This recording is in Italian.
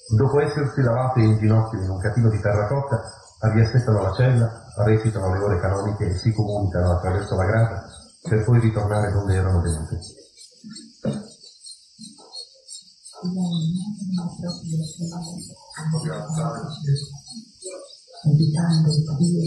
Dopo essersi lavate in ginocchio in un catino di terracotta, riassettano la cella, recitano le ore canoniche e si comunicano attraverso la grata per poi ritornare donde erano venute. Invitando Dio